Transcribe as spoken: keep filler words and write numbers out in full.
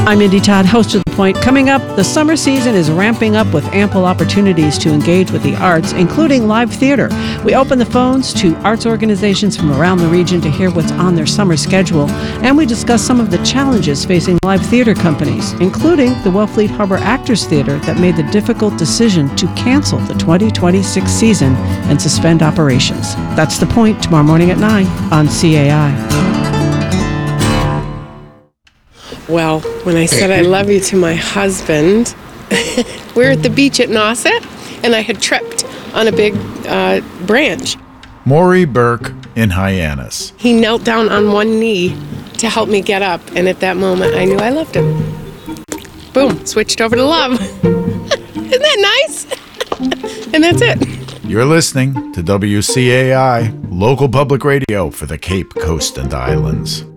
I'm Indy Todd, host of The Point. Coming up, the summer season is ramping up with ample opportunities to engage with the arts, including live theater. We open the phones to arts organizations from around the region to hear what's on their summer schedule, and we discuss some of the challenges facing live theater companies, including the Wellfleet Harbor Actors Theater that made the difficult decision to cancel the twenty twenty-six season and suspend operations. That's The Point, tomorrow morning at nine on C A I. Well, when I said I love you to my husband, we were at the beach at Nauset, and I had tripped on a big uh, branch. Maury Burke in Hyannis. He knelt down on one knee to help me get up, and at that moment, I knew I loved him. Boom, switched over to love. Isn't that nice? And that's it. You're listening to W C A I, local public radio for the Cape Coast and Islands.